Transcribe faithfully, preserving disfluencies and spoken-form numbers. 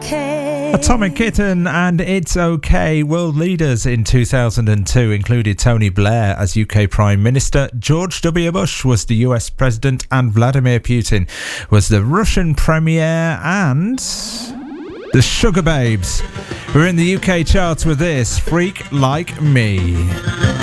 okay. Atomic Kitten and It's Okay. World leaders in two thousand two included Tony Blair as U K Prime Minister, George W. Bush was the U S President, and Vladimir Putin was the Russian Premier, and the Sugar Babes were in the U K charts with this, Freak Like Me.